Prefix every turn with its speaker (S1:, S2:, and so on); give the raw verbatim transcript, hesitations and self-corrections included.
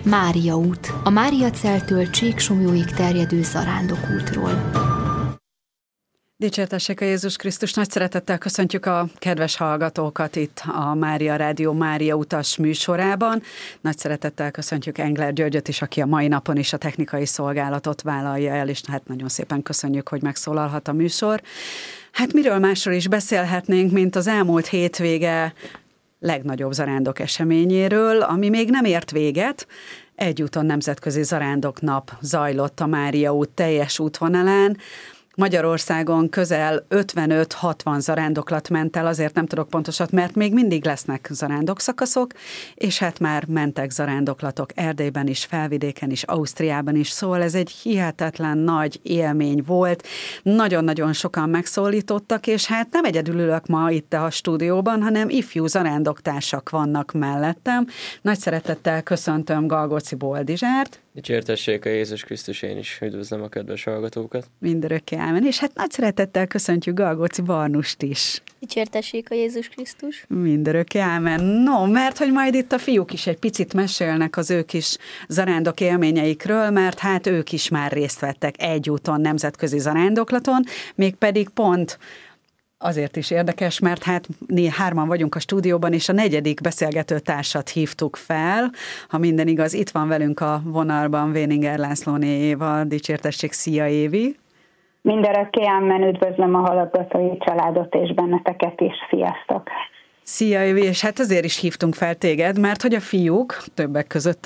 S1: Mária út, a Máriaceltől Csíksomlyóig terjedő zarándokútról.
S2: Dicsértessék a Jézus Krisztus, nagy szeretettel köszöntjük a kedves hallgatókat itt a Mária Rádió Mária utas műsorában. Nagy szeretettel köszöntjük Engler Györgyöt is, aki a mai napon is a technikai szolgálatot vállalja el, és hát nagyon szépen köszönjük, hogy megszólalhat a műsor. Hát miről másról is beszélhetnénk, mint az elmúlt hétvége legnagyobb zarándok eseményéről, ami még nem ért véget. Egyúton Nemzetközi Zarándoknap zajlott a Mária út teljes útvonalán. Magyarországon közel ötvenöt-hatvan zarándoklat ment el, azért nem tudok pontosat, mert még mindig lesznek zarándokszakaszok, és hát már mentek zarándoklatok Erdélyben is, Felvidéken is, Ausztriában is, szóval ez egy hihetetlen nagy élmény volt. Nagyon-nagyon sokan megszólítottak, és hát nem egyedül ülök ma itt a stúdióban, hanem ifjú zarándoktársak vannak mellettem. Nagy szeretettel köszöntöm Galgóci Boldizsárt.
S3: Dicsértessék a Jézus Krisztus, én is üdvözlöm a kedves hallgatókat.
S2: Mindörökké ámen, és hát nagy szeretettel köszöntjük Galgóci Barnust is.
S4: Dicsértessék a Jézus Krisztus.
S2: Mindörökké ámen. No, mert hogy majd itt a fiúk is egy picit mesélnek az ők is zarándok élményeikről, mert hát ők is már részt vettek egyúton nemzetközi zarándoklaton, mégpedig pont azért is érdekes, mert hát mi hárman vagyunk a stúdióban, és a negyedik beszélgető társat hívtuk fel. Ha minden igaz, itt van velünk a vonalban Véninger Lászlóné Éva. Dicsértessék, szia Évi!
S5: Mindörökké ámen, üdvözlöm a hallgatói családot és benneteket is, sziasztok!
S2: Szia Évi, és hát azért is hívtunk fel téged, mert hogy a fiúk többek között